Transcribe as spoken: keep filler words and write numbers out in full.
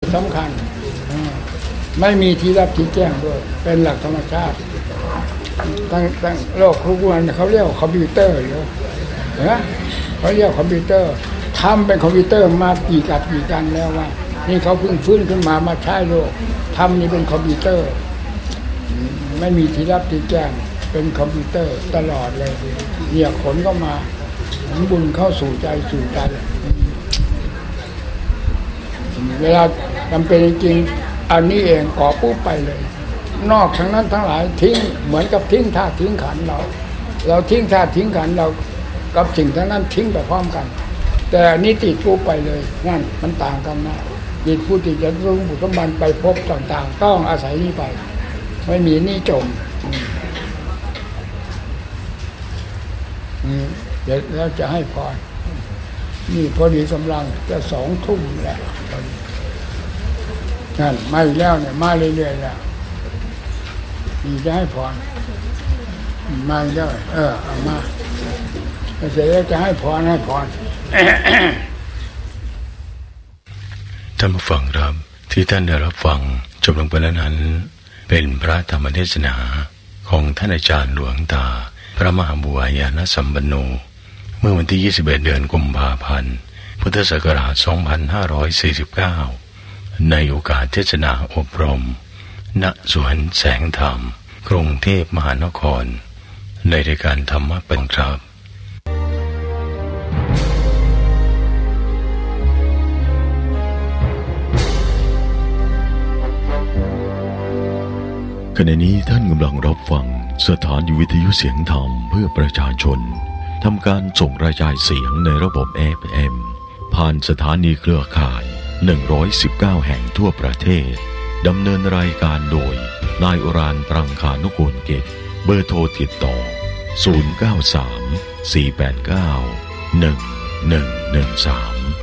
สำคัญไม่มีที่รับที่แจ้งด้วยเป็นหลักธรรมชาติตั้งตั้งโลกทุกวันเขาเรียกคอมพิวเตอร์อยู่นะเขาเรียกคอมพิวเตอร์ทำเป็นคอมพิวเตอร์มากี่กับกี่กันแล้วว่านี่เขาเพิ่งฟื้นขึ้นมามาใช้โลกทำนี่เป็นคอมพิวเตอร์ไม่มีที่รับที่แจ้งเป็นคอมพิวเตอร์ตลอดเลยเนี่ยขนก็มาบุญเข้าสู่ใจสู่ใจเวลาจำเป็นจริงอันนี้เองก่อปุ๊บไปเลยนอกทั้งนั้นทั้งหลายทิ้งเหมือนกับทิ้งธาตุทิ้งขันธ์เราเราทิ้งธาตุทิ้งขันธ์เรากับสิ่งทั้งนั้นทิ้งไปพร้อมกันแต่นี่ติดปุ๊บไปเลยนั่นมันต่างกันนะจิตผู้ที่จะรู้บุญสมบัติไปพบต่างๆต้องอาศัยนี่ไปไม่มีนี่จมเดี๋ยวเราจะให้พรนี่พอดีกำลังจะสองทุ่มแล้วนั่นมาอีกแล้วเนี่ยมาเรื่อยๆแล้วนี่จะให้พรมาอีกแล้วเออเอามาเสร็จแล้วจะให้พรให้พรท่านผู้ฟังครับที่ท่านได้รับฟังจบลงไปแล้วนั้นเป็นพระธรรมเทศนาของท่านอาจารย์หลวงตาพระมหาบุวายานสัมปันโนเมื่อวันที่ยี่สิบเอ็ดเดือนกุมภาพันธ์พุทธศักราชสองพันห้าร้อยสี่สิบเก้าในโอกาสเทศนาอบรมณสวนแสงธรรมกรุงเทพมหานครในรายการธรรมะเป็นครับขณะนี้ท่านกำลังรับฟังสถานีวิทยุเสียงธรรมเพื่อประชาชนทำการส่งกระจายเสียงในระบบ เอ ฟ เอ็ม ผ่านสถานีเครือข่ายหนึ่งร้อยสิบเก้าแห่งทั่วประเทศดำเนินรายการโดยนายอุรานปรังคานุกูลกิจเบอร์โทรติดต่อศูนย์ เก้า สาม สี่ แปด เก้า หนึ่ง หนึ่ง หนึ่ง สาม